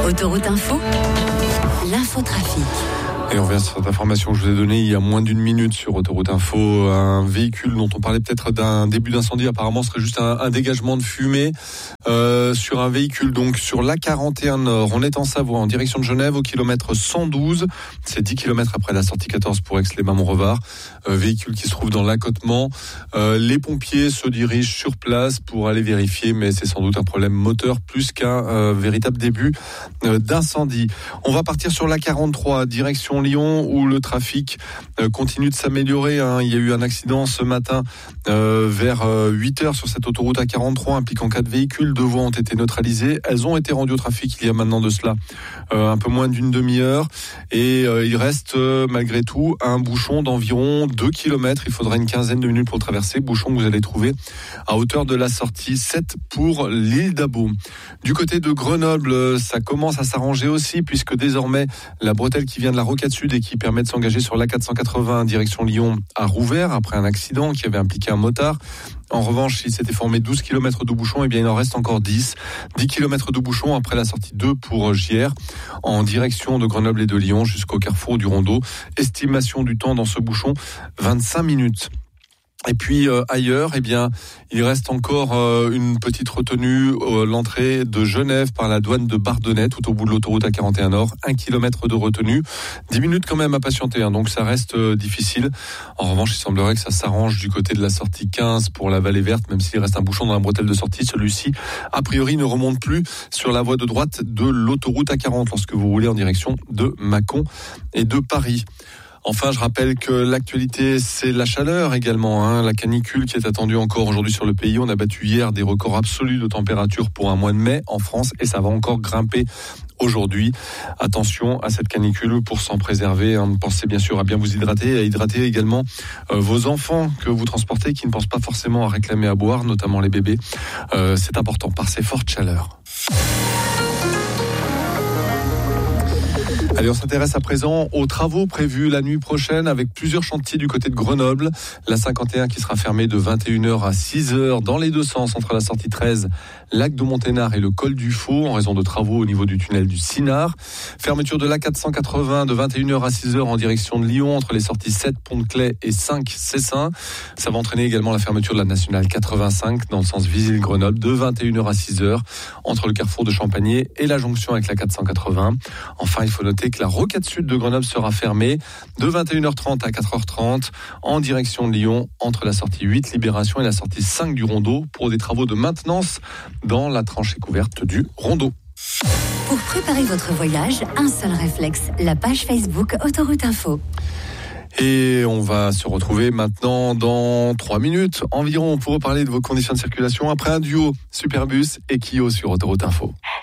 Autoroute Info, l'infotrafic. Et on revient sur cette information que je vous ai donnée il y a moins d'une minute sur Autoroute Info. Un véhicule dont on parlait peut-être d'un début d'incendie, apparemment serait juste un dégagement de fumée sur un véhicule donc sur l'A41 Nord. On est en Savoie en direction de Genève au kilomètre 112. C'est 10 km après la sortie 14 pour Aix-les-Bains-Montrevard. Véhicule qui se trouve dans l'accotement. Les pompiers se dirigent sur place pour aller vérifier, mais c'est sans doute un problème moteur plus qu'un véritable début d'incendie. On va partir sur l'A43 direction Lyon où le trafic continue de s'améliorer. Il y a eu un accident ce matin vers 8h sur cette autoroute A43 impliquant 4 véhicules. 2 voies ont été neutralisées. Elles ont été rendues au trafic il y a maintenant de cela un peu moins d'une demi-heure. Et il reste malgré tout un bouchon d'environ 2 km. Il faudra une quinzaine de minutes pour le traverser. Bouchon que vous allez trouver à hauteur de la sortie 7 pour l'île d'Abo. Du côté de Grenoble, ça commence à s'arranger aussi puisque désormais la bretelle qui vient de la Rocade Sud et qui permet de s'engager sur l'A480 direction Lyon a rouvert après un accident qui avait impliqué un motard. En revanche, il s'était formé 12 km de bouchons, et bien il en reste encore 10. 10 km de bouchons après la sortie 2 pour JR en direction de Grenoble et de Lyon jusqu'au carrefour du Rondeau. Estimation du temps dans ce bouchon, 25 minutes. Et puis ailleurs, eh bien, il reste encore une petite retenue l'entrée de Genève par la douane de Bardonnay, tout au bout de l'autoroute A41 Nord. 1 km de retenue, 10 minutes quand même à patienter, donc ça reste difficile. En revanche, il semblerait que ça s'arrange du côté de la sortie 15 pour la Vallée Verte, même s'il reste un bouchon dans la bretelle de sortie. Celui-ci, a priori, ne remonte plus sur la voie de droite de l'autoroute A40 lorsque vous roulez en direction de Mâcon et de Paris. Enfin, je rappelle que l'actualité, c'est la chaleur également, la canicule qui est attendue encore aujourd'hui sur le pays. On a battu hier des records absolus de température pour un mois de mai en France et ça va encore grimper aujourd'hui. Attention à cette canicule pour s'en préserver. Pensez bien sûr à bien vous hydrater et à hydrater également vos enfants que vous transportez qui ne pensent pas forcément à réclamer à boire, notamment les bébés. C'est important par ces fortes chaleurs. Allez, on s'intéresse à présent aux travaux prévus la nuit prochaine avec plusieurs chantiers du côté de Grenoble. La 51 qui sera fermée de 21h à 6h dans les deux sens entre la sortie 13, Lac de Monténard et le col du Faux en raison de travaux au niveau du tunnel du Sinard. Fermeture de l'A480 de 21h à 6h en direction de Lyon entre les sorties 7 Pont-de-Claix et 5 Cessin. Ça va entraîner également la fermeture de la nationale 85 dans le sens Visil-Grenoble de 21h à 6h entre le carrefour de Champagné et la jonction avec la 480. Enfin, il faut noter que la Rocade Sud de Grenoble sera fermée de 21h30 à 4h30 en direction de Lyon entre la sortie 8 Libération et la sortie 5 du Rondeau pour des travaux de maintenance dans la tranchée couverte du Rondeau. Pour préparer votre voyage, un seul réflexe, la page Facebook Autoroute Info. Et on va se retrouver maintenant dans 3 minutes environ pour reparler de vos conditions de circulation après un duo Superbus et Kio sur Autoroute Info.